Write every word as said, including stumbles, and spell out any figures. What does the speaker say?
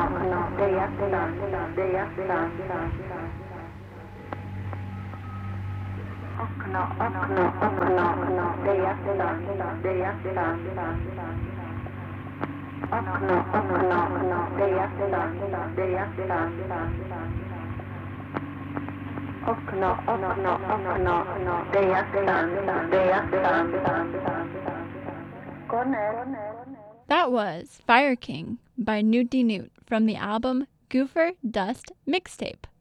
That was Fire King by Newty Newt from the album Goofer Dust Mixtape.